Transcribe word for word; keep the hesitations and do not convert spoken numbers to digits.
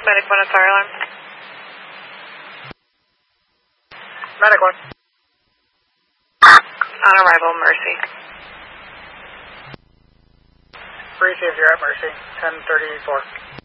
Medic one at fire alarm. Medic one. On arrival, Mercy. Receive, you're at Mercy, ten thirty-four.